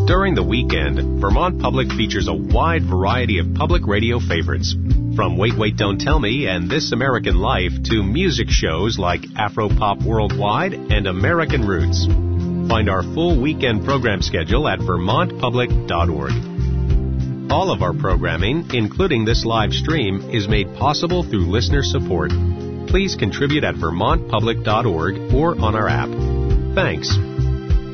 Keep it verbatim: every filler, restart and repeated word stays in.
During the weekend, Vermont Public features a wide variety of public radio favorites, from Wait, Wait, Don't Tell Me and This American Life to music shows like Afropop Worldwide and American Roots. Find our full weekend program schedule at vermont public dot org. All of our programming, including this live stream, is made possible through listener support. Please contribute at vermont public dot org or on our app. Thanks.